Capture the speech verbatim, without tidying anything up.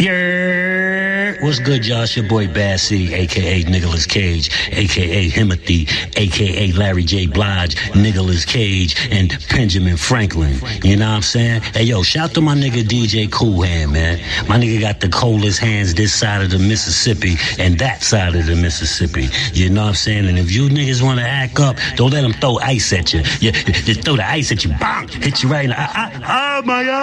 Yeah, what's good, y'all? It's your boy Bad C, a k a. Nicolas Cage, a k a. Himothy, a k a. Larry J. Blige, Nicolas Cage, and Benjamin Franklin. You know what I'm saying? Hey, yo, shout to my nigga D J Cool Hand, man. My nigga got the coldest hands this side of the Mississippi and that side of the Mississippi. You know what I'm saying? And if you niggas want to act up, don't let them throw ice at you. Yeah, just throw the ice at you. Bang! Hit you right in the eye. Oh, my God.